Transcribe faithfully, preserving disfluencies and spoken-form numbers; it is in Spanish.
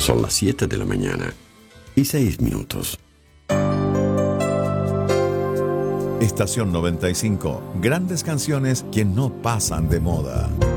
Son las siete de la mañana y seis minutos. Estación noventa y cinco. Grandes canciones que no pasan de moda.